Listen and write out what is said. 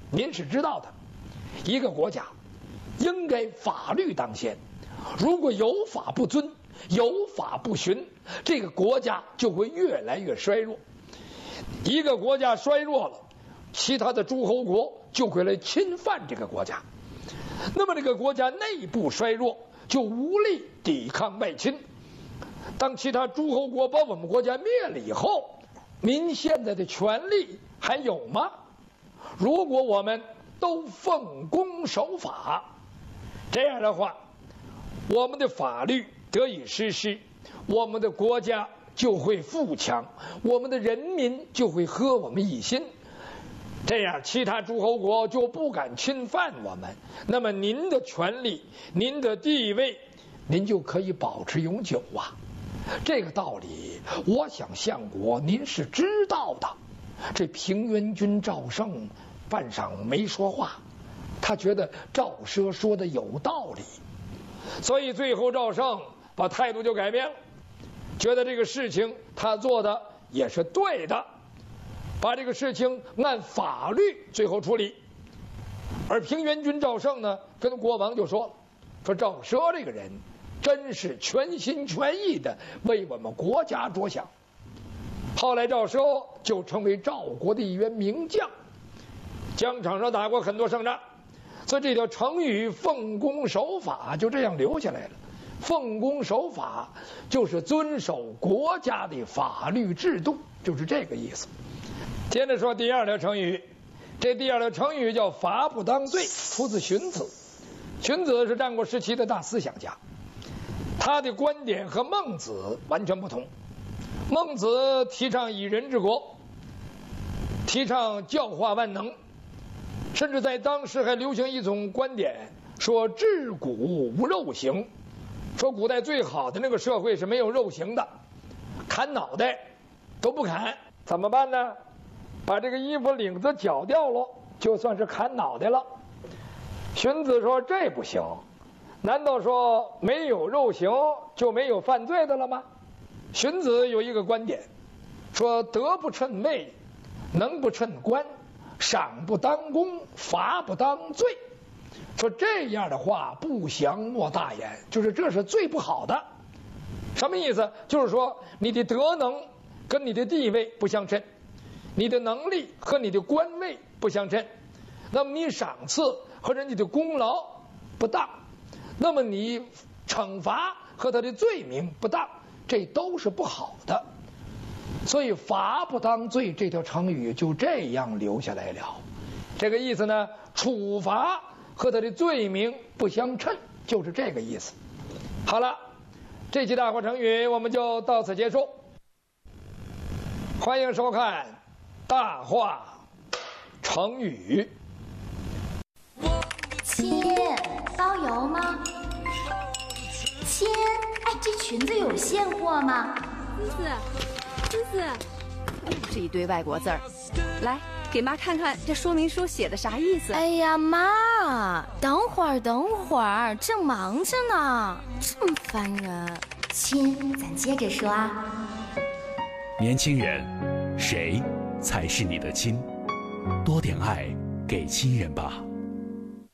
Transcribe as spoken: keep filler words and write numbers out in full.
您是知道的，一个国家应该法律当先，如果有法不遵，有法不循，这个国家就会越来越衰弱。一个国家衰弱了，其他的诸侯国就会来侵犯这个国家，那么这个国家内部衰弱，就无力抵抗外侵。当其他诸侯国把我们国家灭了以后，您现在的权利还有吗？如果我们都奉公守法，这样的话，我们的法律得以实施，我们的国家就会富强，我们的人民就会和我们一心，这样其他诸侯国就不敢侵犯我们，那么您的权利、您的地位，您就可以保持永久啊。这个道理，我想相国您是知道的。这平原君赵胜半晌没说话，他觉得赵奢说的有道理，所以最后赵胜把态度就改变了，觉得这个事情他做的也是对的，把这个事情按法律最后处理。而平原君赵胜呢，跟国王就说了，说赵奢这个人真是全心全意的为我们国家着想。后来赵奢就成为赵国的一员名将，疆场上打过很多胜仗，所以这条成语奉公守法就这样留下来了。奉公守法就是遵守国家的法律制度，就是这个意思。接着说第二条成语，这第二条成语叫法不当罪，出自荀子。荀子是战国时期的大思想家，他的观点和孟子完全不同。孟子提倡以人治国，提倡教化万能，甚至在当时还流行一种观点，说治古无肉刑，说古代最好的那个社会是没有肉刑的，砍脑袋都不砍，怎么办呢？把这个衣服领子绞掉了，就算是砍脑袋了。荀子说这不行，难道说没有肉刑就没有犯罪的了吗？荀子有一个观点，说德不称位，能不称官，赏不当功，罚不当罪。说这样的话不祥莫大焉，就是这是最不好的。什么意思？就是说你的德能跟你的地位不相称，你的能力和你的官位不相称，那么你赏赐和人家的功劳不当，那么你惩罚和他的罪名不当，这都是不好的。所以罚不当罪这条成语就这样留下来了。这个意思呢，处罚和他的罪名不相称，就是这个意思。好了，这期大话成语我们就到此结束，欢迎收看大话成语。 亲，包邮吗？亲，哎，这裙子有现货吗？ 思思，思思， 又是一堆外国字儿，来给妈看看这说明书写的啥意思。 哎呀妈，等会儿等会儿，正忙着呢，这么烦人。 亲，咱接着说啊。 年轻人，谁才是你的亲？多点爱给亲人吧。